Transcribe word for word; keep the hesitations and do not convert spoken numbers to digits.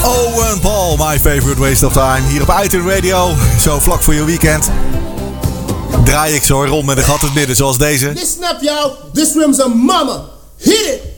Owen Paul, my favorite waste of time. Hier op iTunes Radio, zo vlak voor je weekend. Draai ik zo rond met een gat in het midden, zoals deze. Listen up, y'all. This room's a mama. Hit it!